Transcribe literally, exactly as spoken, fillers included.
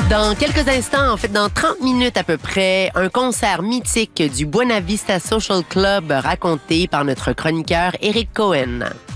Dans quelques instants, en fait, dans trente minutes à peu près, un concert mythique du Buena Vista Social Club raconté par notre chroniqueur Eric Cohen.